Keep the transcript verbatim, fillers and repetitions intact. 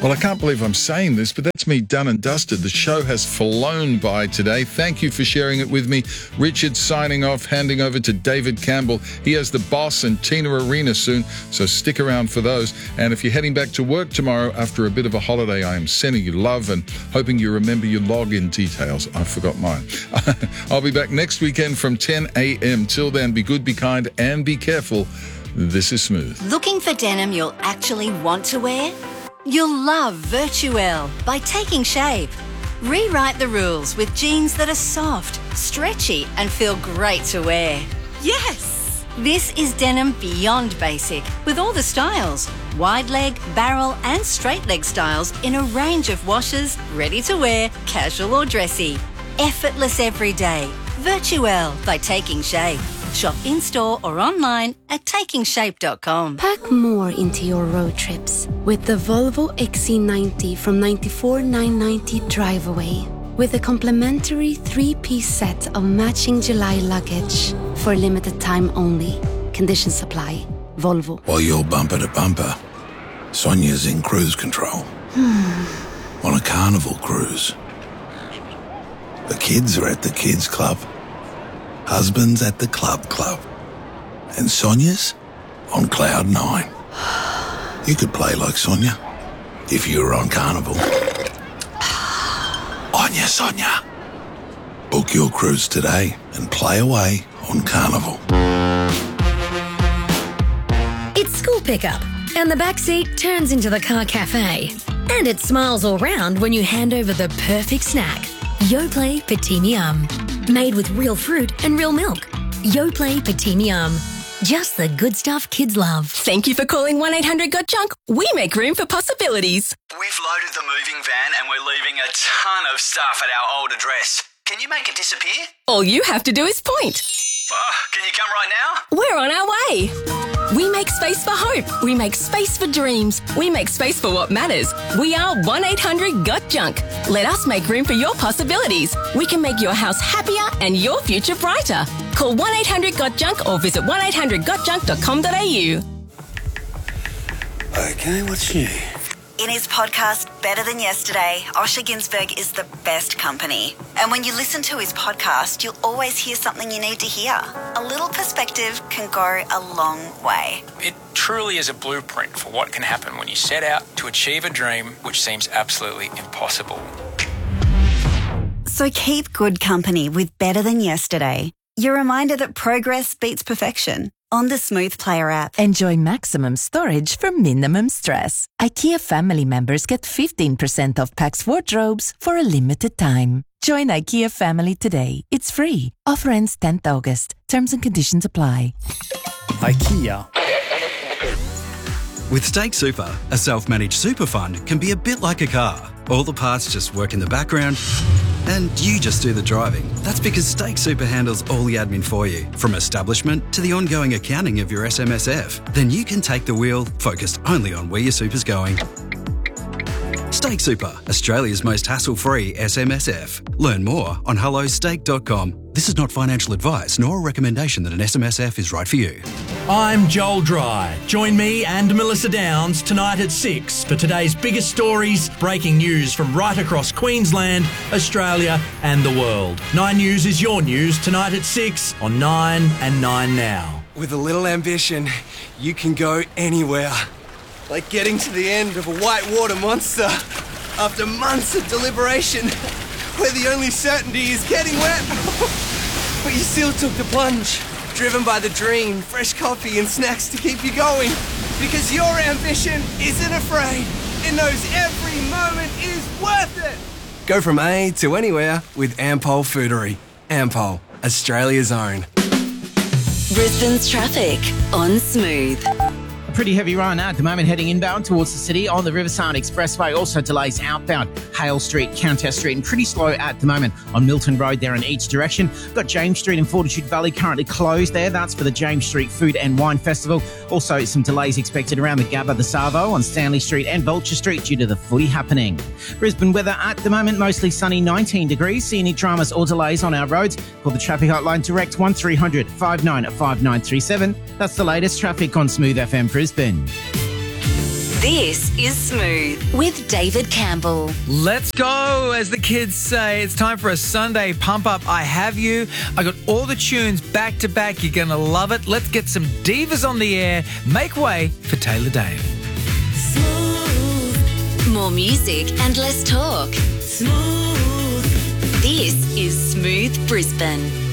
Well, I can't believe I'm saying this, but that's me done and dusted. The show has flown by today. Thank you for sharing it with me. Richard signing off, handing over to David Campbell. He has The Boss and Tina Arena soon, so stick around for those. And if you're heading back to work tomorrow after a bit of a holiday, I am sending you love and hoping you remember your login details. I forgot mine. I'll be back next weekend from ten a.m. Till then, be good, be kind, and be careful. This is Smooth. Looking for denim you'll actually want to wear? You'll love Virtuelle by Taking Shape. Rewrite the rules with jeans that are soft, stretchy, and feel great to wear. Yes! This is denim beyond basic, with all the styles. Wide leg, barrel, and straight leg styles in a range of washes, ready to wear, casual or dressy. Effortless every day. Virtuelle by Taking Shape. Shop in-store or online at taking shape dot com. Pack more into your road trips with the Volvo X C ninety from ninety-four thousand nine hundred ninety drive away. With a complimentary three-piece set of matching July luggage for a limited time only. Conditions supply. Volvo. While you're bumper to bumper, Sonia's in cruise control. On a carnival cruise. The kids are at the kids club. Husband's at the club club. And Sonia's on cloud nine. You could play like Sonia if you were on Carnival. On ya, Sonia. Book your cruise today and play away on Carnival. It's school pickup, and the backseat turns into the car cafe. And it smiles all round when you hand over the perfect snack. Yoplait Petit Yum. Made with real fruit and real milk. Yoplait Petit Yum. Just the good stuff kids love. Thank you for calling one eight hundred got junk. We make room for possibilities. We've loaded the moving van and we're leaving a ton of stuff at our old address. Can you make it disappear? All you have to do is point. Oh, can you come right now? We're on our way. We make space for hope. We make space for dreams. We make space for what matters. We are one eight hundred got junk. Let us make room for your possibilities. We can make your house happier and your future brighter. Call one eight hundred got junk or visit one eight hundred got junk dot com dot a u. Okay, what's new? In his podcast, Better Than Yesterday, Osher Ginsberg is the best company. And when you listen to his podcast, you'll always hear something you need to hear. A little perspective can go a long way. It truly is a blueprint for what can happen when you set out to achieve a dream which seems absolutely impossible. So keep good company with Better Than Yesterday. Your reminder that progress beats perfection. On the Smooth Player app. Enjoy maximum storage for minimum stress. IKEA family members get fifteen percent off Pax wardrobes for a limited time. Join IKEA family today. It's free. Offer ends tenth August. Terms and conditions apply. IKEA. With Stake Super, a self-managed super fund can be a bit like a car. All the parts just work in the background and you just do the driving. That's because Stake Super handles all the admin for you, from establishment to the ongoing accounting of your S M S F. Then you can take the wheel, focused only on where your super's going. Stake Super, Australia's most hassle-free S M S F. Learn more on hello stake dot com. This is not financial advice nor a recommendation that an S M S F is right for you. I'm Joel Dry. Join me and Melissa Downs tonight at six for today's biggest stories, breaking news from right across Queensland, Australia and the world. Nine News is your news tonight at six on Nine and Nine Now. With a little ambition, you can go anywhere. Like getting to the end of a whitewater monster after months of deliberation, where the only certainty is getting wet. But you still took the plunge, driven by the dream, fresh coffee and snacks to keep you going. Because your ambition isn't afraid. It knows every moment is worth it. Go from A to anywhere with Ampol Foodery. Ampol, Australia's own. Brisbane's traffic on Smooth. Pretty heavy run at the moment heading inbound towards the city on the Riverside Expressway. Also delays outbound Hale Street, Countess Street, and pretty slow at the moment on Milton Road there in each direction. Got James Street and Fortitude Valley currently closed there. That's for the James Street Food and Wine Festival. Also some delays expected around the Gabba, the Savo on Stanley Street and Vulture Street due to the footy happening. Brisbane weather at the moment, mostly sunny, nineteen degrees. See any dramas or delays on our roads? Call the traffic hotline direct one three hundred five nine five nine three seven. That's the latest traffic on Smooth F M Brisbane. This is Smooth with David Campbell. Let's go, as the kids say. It's time for a Sunday pump up. I have you. I got all the tunes back to back. You're going to love it. Let's get some divas on the air. Make way for Taylor Dave. Smooth. More music and less talk. Smooth. This is Smooth Brisbane.